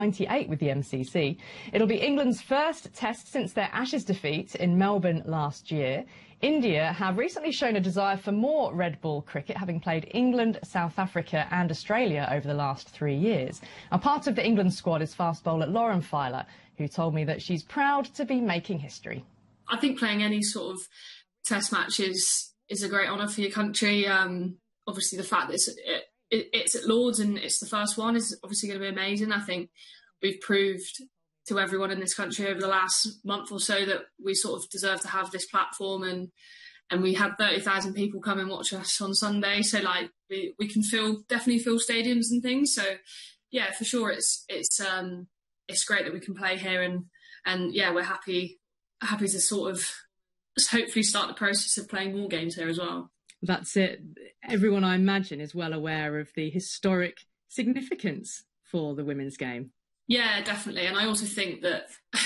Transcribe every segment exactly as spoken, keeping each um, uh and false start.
ninety-eight with the M C C. It'll be England's first test since their Ashes defeat in Melbourne last year. India have recently shown a desire for more red ball cricket, having played England, South Africa and Australia over the last three years. Now, part of the England squad is fast bowler Lauren Filer, who told me that she's proud to be making history. I think playing any sort of test match is, is a great honour for your country. Um, obviously, the fact that it's, it, it, it's at Lords and it's the first one is obviously going to be amazing. I think we've proved to everyone in this country over the last month or so that we sort of deserve to have this platform, and and we had thirty thousand people come and watch us on Sunday, so like we, we can fill definitely fill stadiums and things. So yeah, for sure it's it's um it's great that we can play here, and and yeah, we're happy happy to sort of hopefully start the process of playing more games here as well. That's it. Everyone, I imagine, is well aware of the historic significance for the women's game. Yeah, definitely. And I also think that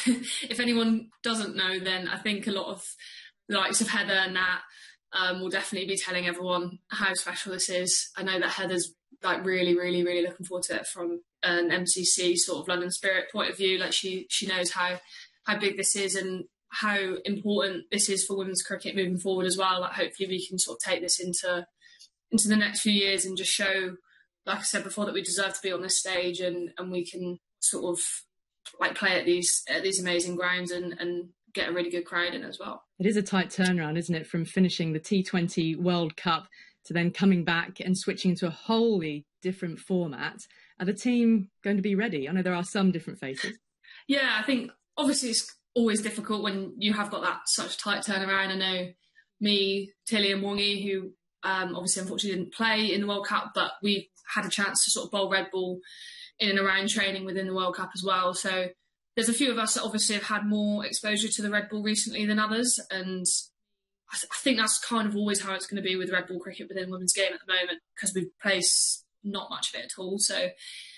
if anyone doesn't know, then I think a lot of the likes of Heather and Nat um, will definitely be telling everyone how special this is. I know that Heather's like really, really, really looking forward to it from an M C C sort of London Spirit point of view. Like she she knows how how big this is and how important this is for women's cricket moving forward as well. Like hopefully we can sort of take this into into the next few years and just show, like I said before, that we deserve to be on this stage, and and we can sort of like play at these at these amazing grounds and, and get a really good crowd in as well. It is a tight turnaround, isn't it, from finishing the T twenty World Cup to then coming back and switching into a wholly different format. Are the team going to be ready? I know there are some different faces. Yeah, I think obviously it's always difficult when you have got that such tight turnaround. I know me, Tilly and Wongi, who um, obviously unfortunately didn't play in the World Cup, but we had a chance to sort of bowl red ball in and around training within the World Cup as well. So there's a few of us that obviously have had more exposure to the red ball recently than others, and I, th- I think that's kind of always how it's going to be with red ball cricket within women's game at the moment, because we play not much of it at all. So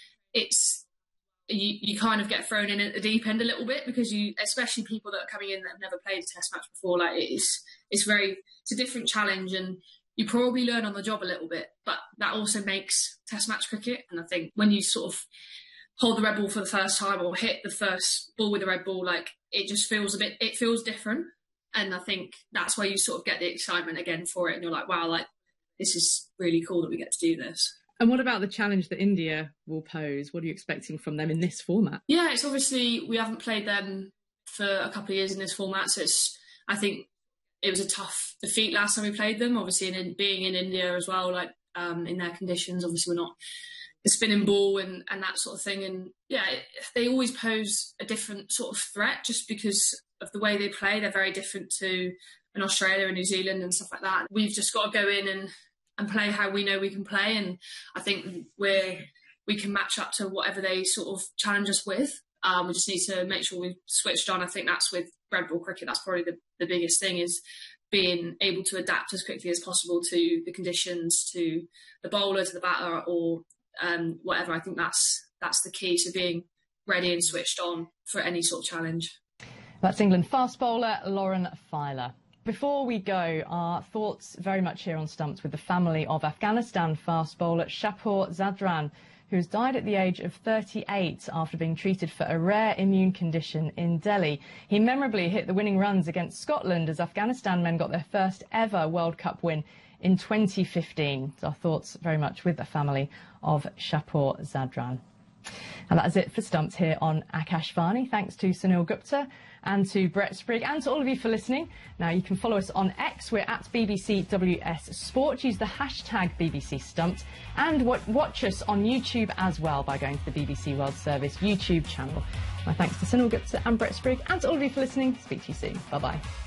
it's you, you kind of get thrown in at the deep end a little bit, because you, especially people that are coming in that have never played a test match before, like it's it's very it's a different challenge, and you probably learn on the job a little bit, but that also makes test match cricket. And I think when you sort of hold the red ball for the first time or hit the first ball with the red ball, like it just feels a bit, it feels different. And I think that's where you sort of get the excitement again for it. And you're like, wow, like this is really cool that we get to do this. And what about the challenge that India will pose? What are you expecting from them in this format? Yeah, it's obviously, we haven't played them for a couple of years in this format. So it's, I think, it was a tough defeat last time we played them, obviously, and in, being in India as well, like um, in their conditions. Obviously, we're not the spinning ball and, and that sort of thing. And yeah, it, they always pose a different sort of threat just because of the way they play. They're very different to an Australia and New Zealand and stuff like that. We've just got to go in and, and play how we know we can play. And I think we're, we can match up to whatever they sort of challenge us with. Um, we just need to make sure we've switched on. I think that's with red ball cricket, that's probably the, the biggest thing, is being able to adapt as quickly as possible to the conditions, to the bowler, to the batter, or um, whatever. I think that's that's the key to being ready and switched on for any sort of challenge. That's England fast bowler Lauren Filer. Before we go, our thoughts very much here on Stumps with the family of Afghanistan fast bowler Shapur Zadran, who's died at the age of thirty-eight after being treated for a rare immune condition in Delhi. He memorably hit the winning runs against Scotland as Afghanistan men got their first ever World Cup win in twenty fifteen. So our thoughts very much with the family of Shapur Zadran. And that is it for Stumps here on Akashvani. Thanks to Sunil Gupta and to Brett Sprigg and to all of you for listening. Now you can follow us on X. We're at B B C W S Sport. Use the hashtag B B C Stumped, and watch us on YouTube as well by going to the B B C World Service YouTube channel. My thanks to Sunil Gupta and Brett Sprigg and to all of you for listening. Speak to you soon. Bye bye.